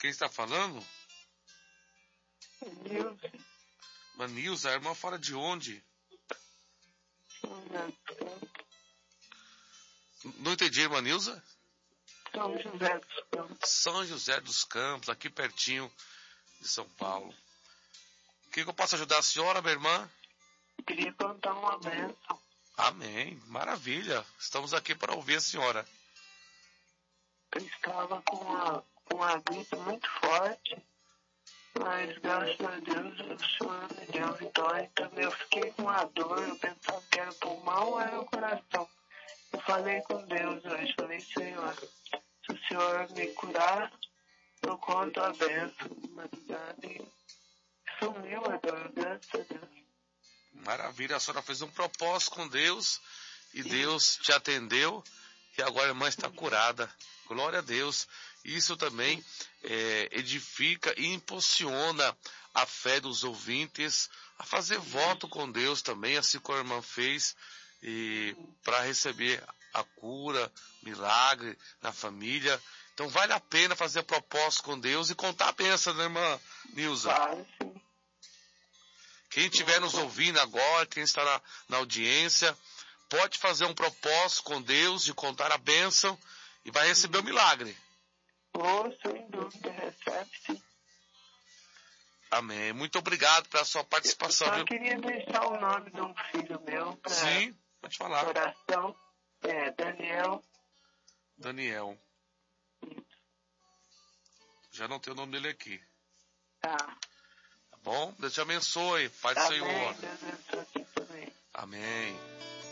Quem está falando? Nilza. Manilza, a irmã fora de onde? Não entendi, irmã Nilza? São José dos Campos. São José dos Campos, aqui pertinho de São Paulo. O que eu posso ajudar a senhora, minha irmã? Queria contar uma bênção. Amém, maravilha. Estamos aqui para ouvir a senhora. Eu estava com uma gripe muito forte, mas graças a Deus o Senhor me deu vitória. Também eu fiquei com uma dor, eu pensava que era pulmão ou era o coração. Eu falei com Deus hoje, falei, Senhor, se o Senhor me curar, eu conto a bênção. E sumiu a dor, graças a Deus. Maravilha, a senhora fez um propósito com Deus e Deus te atendeu e agora a irmã está curada. Glória a Deus. Isso também edifica e impulsiona a fé dos ouvintes a fazer voto com Deus também, assim como a irmã fez, e para receber a cura, milagre na família. Então vale a pena fazer propósito com Deus e contar a bênção, né, irmã Nilza? Claro, sim. Quem estiver nos ouvindo agora, quem está na audiência, pode fazer um propósito com Deus de contar a bênção e vai receber o milagre. Sem dúvida, recebe sim. Amém. Muito obrigado pela sua participação. Eu só queria deixar o nome de um filho meu para Sim, pode falar. oração. Daniel. Daniel. Já não tem o nome dele aqui. Tá. Tá bom? Deus te abençoe. Pai do Amém. Senhor. Deus abençoe também. Amém.